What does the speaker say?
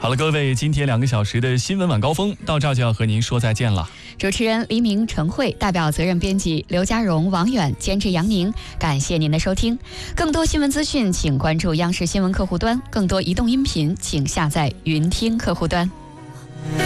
好了，各位，今天2个小时的新闻晚高峰到这儿就要和您说再见了。 主持人黎明、陈慧，代表责任编辑刘家荣、王远，监制杨宁。感谢您的收听。更多新闻资讯，请关注央视新闻客户端；更多移动音频，请下载云听客户端。